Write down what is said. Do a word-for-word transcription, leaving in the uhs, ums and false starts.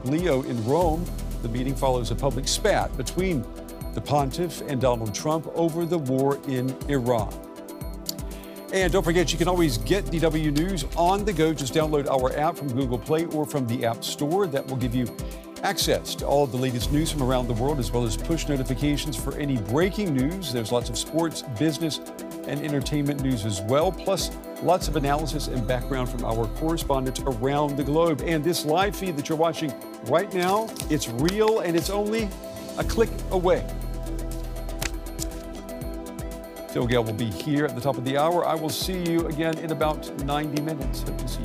Leo in Rome. The meeting follows a public spat between the pontiff and Donald Trump over the war in Iran. And don't forget, you can always get D W News on the go. Just download our app from Google Play or from the App Store. That will give you access to all the latest news from around the world, as well as push notifications for any breaking news. There's lots of sports, business, and entertainment news as well, plus lots of analysis and background from our correspondents around the globe. And this live feed that you're watching right now, it's real and it's only a click away. Phil Gale will be here at the top of the hour. I will see you again in about ninety minutes. Hope to see you.